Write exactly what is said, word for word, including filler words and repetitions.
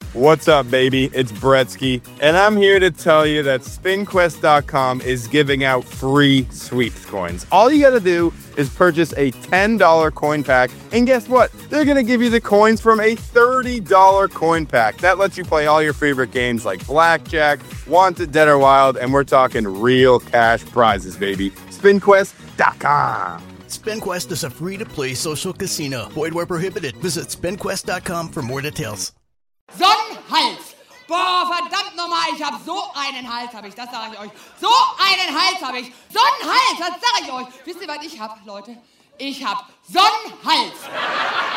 What's up, baby? It's Bretsky, and I'm here to tell you that spin quest dot com is giving out free sweeps coins. All you gotta do is purchase a ten dollar coin pack, and guess what? They're gonna give you the coins from a thirty dollar coin pack. That lets you play all your favorite games like Blackjack, Wanted, Dead or Wild, and we're talking real cash prizes, baby. spin quest dot com. SpinQuest is a free-to-play social casino. Void where prohibited. Visit spin quest dot com for more details. Sonnenhals! Boah, verdammt nochmal, ich hab so einen Hals, hab ich, das sage ich euch. So einen Hals hab ich. Sonnenhals, das sage ich euch. Wisst ihr, was ich hab, Leute? Ich hab Sonnenhals.